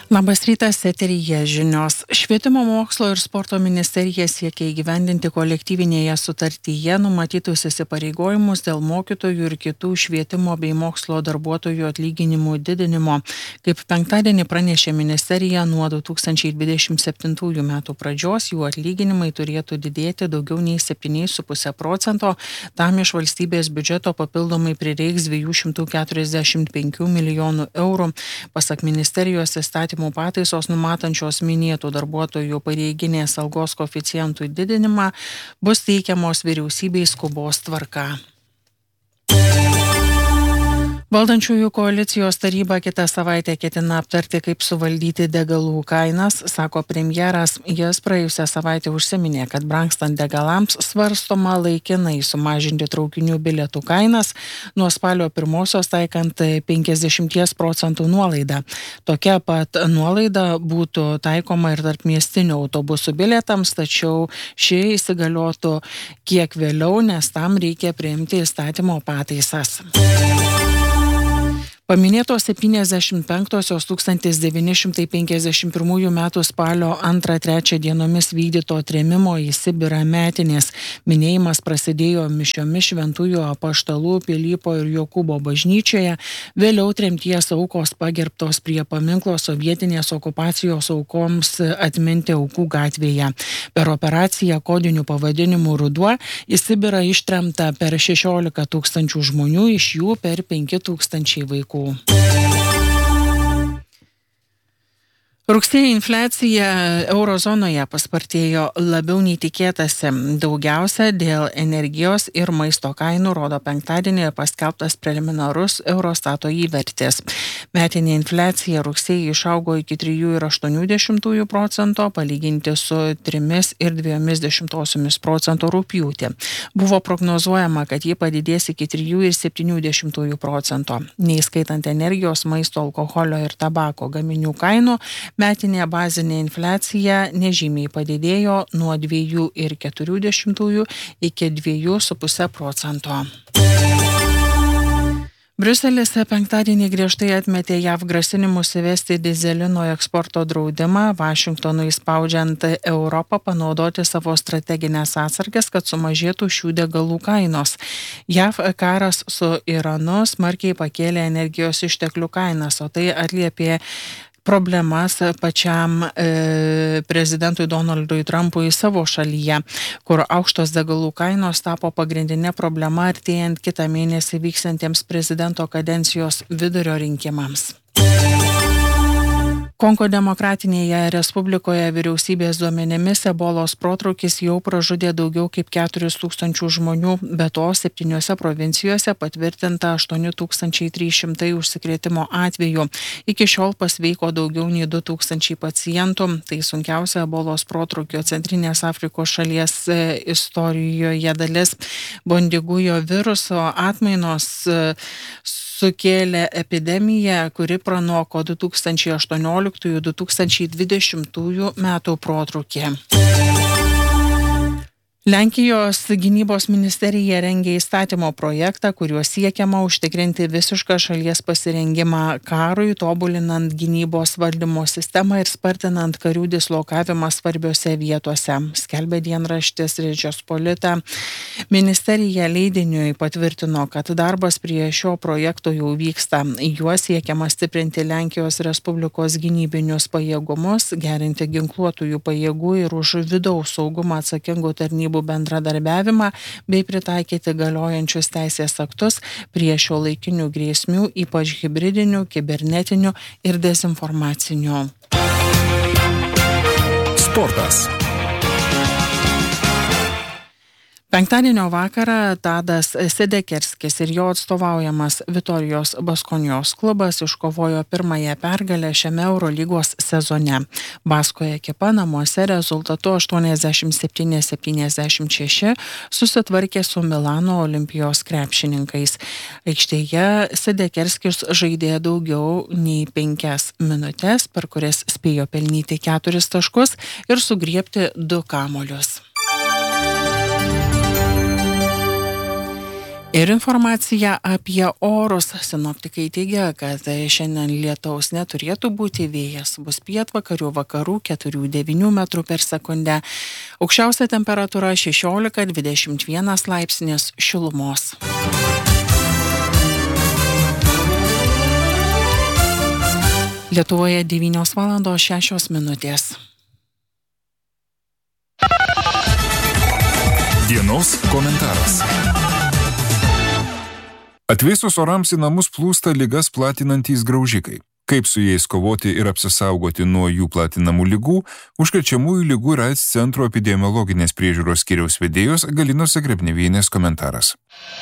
Labas rytas, eteryje žinios. Švietimo mokslo ir sporto ministerija siekia įgyvendinti kolektyvinėje sutartyje numatytus įsipareigojimus dėl mokytojų ir kitų švietimo bei mokslo darbuotojų atlyginimų didinimo. Kaip penktadienį pranešė ministerija, nuo 2027 metų pradžios jų atlyginimai turėtų didėti daugiau nei 7,5%. Tam iš valstybės biudžeto papildomai prireiks 245 milijonų eurų. Pasak ministerijos įstatymų pataisos numatančios minėtų darbuotojų pareiginės algos koeficientų didinimą bus teikiamos vyriausybei skubos tvarka. Valdančiųjų koalicijos taryba kitą savaitę ketina aptarti, kaip suvaldyti degalų kainas, sako premjeras. Jis praėjusią savaitę užsiminė, kad brangstant degalams svarstoma laikinai sumažinti traukinių bilietų kainas nuo spalio 1 taikant 50% nuolaidą. Tokia pat nuolaida būtų taikoma ir tarpmiestinių autobusų bilietams, tačiau ši įsigaliotų kiek vėliau, nes tam reikia priimti įstatymo pataisas. Paminėtos 75-osios 1951 metų spalio 2-3 dienomis vykdyto trėmimo į Sibirą metinės. Minėjimas prasidėjo mišiomis Šventųjų Apaštalų Pilypo ir Jokūbo bažnyčioje, vėliau tremties aukos pagerbtos prie paminklo sovietinės okupacijos aukoms atminti Aukų gatvėje. Per operaciją kodiniu pavadinimu Ruduo į Sibirą ištremta per 16 000 žmonių, iš jų per 5 000 vaikų. Rugsėjo infliacija eurozonoje paspartėjo labiau nei tikėtasi, daugiausia dėl energijos ir maisto kainų, rodo penktadienį paskelbtas preliminarus Eurostato įvertis. Metinė infliacija rugsėjį išaugo iki 3,8%, palyginti su 3,2% rugpjūtį. Buvo prognozuojama, kad ji padidės iki 3,7%. Neįskaitant energijos, maisto, alkoholio ir tabako gaminių kainų, metinė bazinė infliacija nežymiai padidėjo nuo 2,4 iki 2,5%. Briuselis penktadienį griežtai atmetė JAV grasinimus įvesti dyzelino eksporto draudimą, Vašingtonui spaudžiant Europą panaudoti savo strateginės atsargas, kad sumažėtų šių degalų kainos. JAV karas su Iranu smarkiai pakėlė energijos išteklių kainas, o tai atliepė problemas pačiam prezidentui Donaldui Trumpui savo šalyje, kur aukštos degalų kainos tapo pagrindinė problema artėjant kitą mėnesį vyksiantiems prezidento kadencijos vidurio rinkimams. Kongo Demokratinėje Respublikoje vyriausybės duomenimis ebolos protrūkis jau pražudė daugiau kaip 4,000 žmonių, be to 7 provincijose patvirtinta 8,300 užsikrėtimo atvejų. Iki šiol pasveiko daugiau nei 2,000 pacientų. Tai sunkiausia ebolos protrūkio Centrinės Afrikos šalies istorijoje dalis. Bondigujo viruso atmainos sukėlė epidemiją, kuri pranoko 2018-2020 metų protrūkį. Lenkijos gynybos ministerija rengia įstatymo projektą, kuriuo siekiama užtikrinti visišką šalies pasirengimą karui, tobulinant gynybos valdymo sistemą ir spartinant karių dislokavimą svarbiose vietose, skelbė dienraštis Žečpospolita. Ministerija leidiniui patvirtino, kad darbas prie šio projekto jau vyksta. Juo siekiama stiprinti Lenkijos Respublikos gynybinius pajėgumus, gerinti ginkluotųjų pajėgų ir už vidaus saugumą atsakingų tarnybų bendradarbiavimą bei pritaikyti galiojančius teisės aktus prie šiuolaikinių grėsmių, ypač hibridinių, kibernetinių ir dezinformacinių. Sportas. Penktadienio vakarą Tadas Sedekerskis ir jo atstovaujamas Vitorijos Baskonijos klubas iškovojo pirmąją pergalę šiame Eurolygos sezone. Baskoje ekipa namuose rezultatu 87-76 susitvarkė su Milano Olimpijos krepšininkais. Aikštėje Sedekerskis žaidė daugiau nei 5 minutes, per kurias spėjo pelnyti 4 taškus ir sugriebti 2 kamuolius. Ir informacija apie orus. Sinoptikai teigia, kad šiandien lietaus neturėtų būti, vėjas bus pietvakarių vakarų 4-9 metrų per sekundę. Aukščiausia temperatūra 16-21 laipsnis šilumos. Lietuvoje 9:06. Dienos komentaras. Atvėsus orams į namus plūsta ligas platinantys graužikai. Kaip su jais kovoti ir apsisaugoti nuo jų platinamų ligų, užkrečiamųjų ligų ir AIDS centro epidemiologinės priežiūros skyriaus vedėjos Galinos Zagrebnevienės komentaras.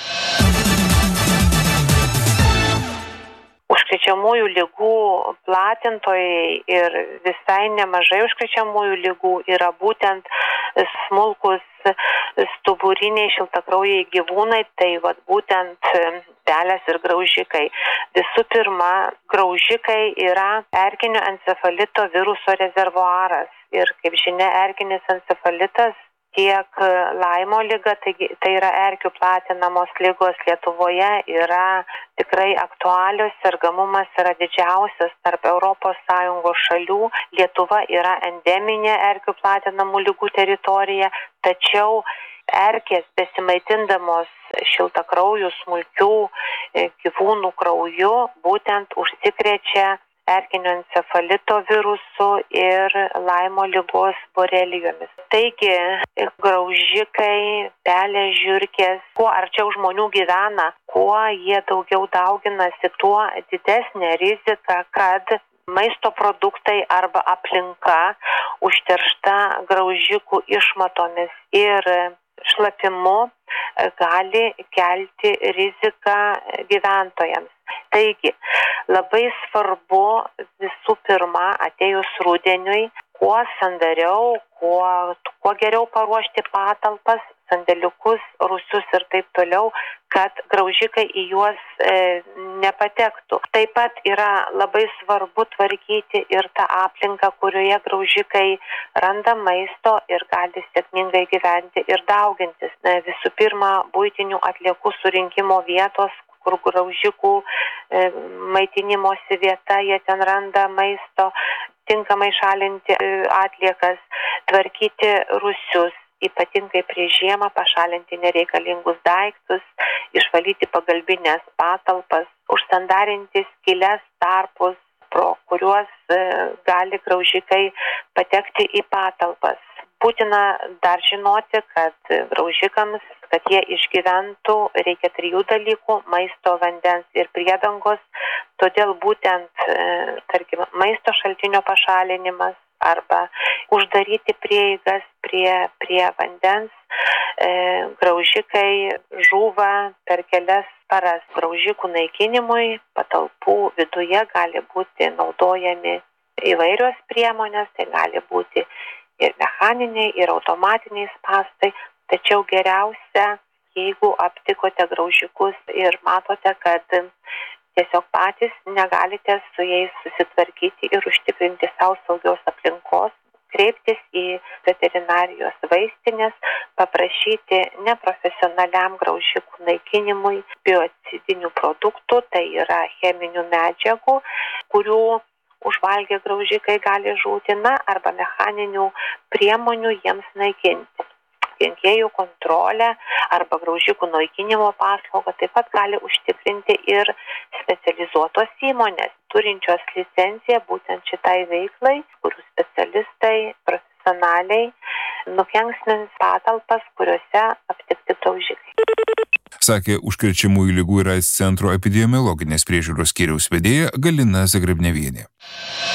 Užkrečiamųjų ligų platintojai ir visai nemažai užkrečiamųjų ligų yra būtent smulkus stuburiniai šiltakraujai gyvūnai, tai būtent pelės ir graužikai. Visų pirma, graužikai yra erkinio encefalito viruso rezervuaras ir, kaip žinia, erkinis encefalitas tiek Laimo liga, tai yra erkių platinamos ligos Lietuvoje, yra tikrai aktualios, sergamumas yra didžiausias tarp ES šalių. Lietuva yra endeminė erkių platinamų ligų teritorija, tačiau erkės besimaitindamos šiltakraujų smulkių gyvūnų krauju būtent užsikrečia erkinio encefalito virusu ir Laimo ligos borelijomis. Taigi, graužikai, pelės, žiurkės, kuo arčiau žmonių gyvena, kuo jie daugiau dauginasi, tuo didesnė rizika, kad maisto produktai arba aplinka užteršta graužikų išmatomis ir šlapimu gali kelti riziką gyventojams. Taigi, labai svarbu visų pirma, atėjus rudeniui, kuo sandariau, kuo geriau paruošti patalpas, sandėliukus, rūsius ir taip toliau, kad graužikai į juos nepatektų. Taip pat yra labai svarbu tvarkyti ir tą aplinką, kurioje graužikai randa maisto ir gali sėkmingai gyventi ir daugintis. Visų pirma, buitinių atliekų surinkimo vietos, kur graužikų maitinimosi vieta, jie ten randa maisto, tinkamai šalinti atliekas, tvarkyti rūsius, ypatingai prieš žiemą pašalinti nereikalingus daiktus, išvalyti pagalbinės patalpas, užsandarinti skyles, tarpus, pro kuriuos gali graužikai patekti į patalpas. Būtina dar žinoti, kad graužikams, kad jie išgyventų, reikia 3 dalykų – maisto, vandens ir priedangos. Todėl būtent, tarkim, maisto šaltinio pašalinimas arba uždaryti prieigas prie vandens. Graužikai žūva per kelias paras. Graužikų naikinimui patalpų viduje gali būti naudojami įvairios priemonės, tai gali būti ir mechaniniai, ir automatiniai spąstai, tačiau geriausia, jeigu aptikote graužikus ir matote, kad tiesiog patys negalite su jais susitvarkyti ir užtikrinti savo saugios aplinkos, kreiptis į veterinarijos vaistinės, paprašyti neprofesionaliam graužikų naikinimui biocidinių produktų, tai yra cheminių medžiagų, kurių užvalgę graužikai gali žūti, arba mechaninių priemonių jiems naikinti. Kenkėjų kontrolę arba graužikų naikinimo paslaugą taip pat gali užtikrinti ir specializuotos įmonės, turinčios licenciją būtent šitai veiklai, kurių specialistai profesionaliai nukenksmins patalpas, kuriuose aptikti graužikai. Sakė užkrečiamųjų ligų ir AIDS centro epidemiologinės priežiūros skyriaus vedėja Galina Zagrebnevienė.